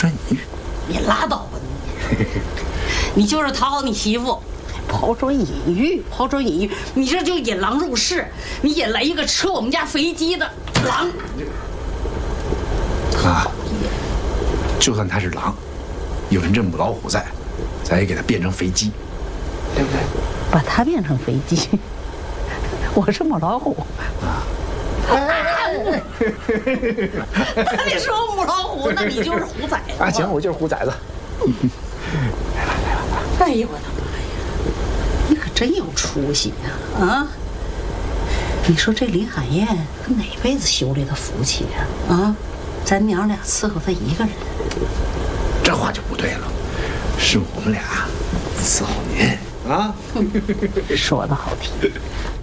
言语。 你拉倒吧你！你就是讨好你媳妇，抛砖引玉，抛砖引玉，你这就引狼入室，你引来一个吃我们家肥鸡的狼。 啊，就算他是狼，有人这母老虎在，咱也给他变成肥鸡，对不对？ 把他变成肥鸡，我是母老虎。啊！那你说母老虎，那你就是虎崽子。 啊，行，我就是虎崽子。来吧，来吧。 哎呦我的妈呀！你可真有出息呀！啊！你说这林海燕她哪辈子修来的福气呀？啊！咱娘俩伺候她一个人。 这话就不对了，是我们俩伺候您啊。 说的好听。